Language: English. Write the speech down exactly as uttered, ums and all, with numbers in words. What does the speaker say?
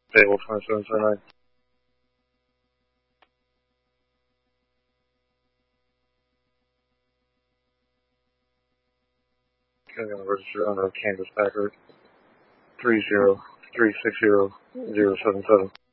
Stable twenty-seven seventy-nine. I'm going to register under Kansas Packard three zero three six zero zero seven seven.